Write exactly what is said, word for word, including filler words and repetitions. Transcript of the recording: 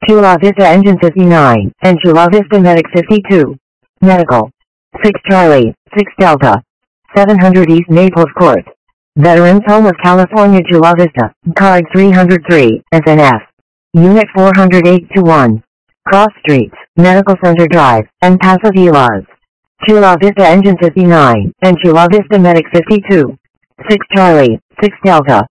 Chula Vista Engine fifty-nine, and Chula Vista Medic fifty-two. Medical. six Charlie, six Delta. seven hundred East Naples Court. Veterans Home of California Chula Vista, card three hundred three, S N F. Unit four hundred eight to one. Cross Streets, Medical Center Drive, and Pasadena's. Chula Vista Engine fifty-nine, and Chula Vista Medic fifty-two. six Charlie, six Delta.